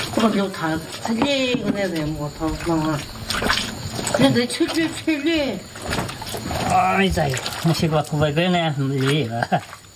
我就他累个那人我操妈，那得吃累。哎呀，我西瓜土白根呢，没了。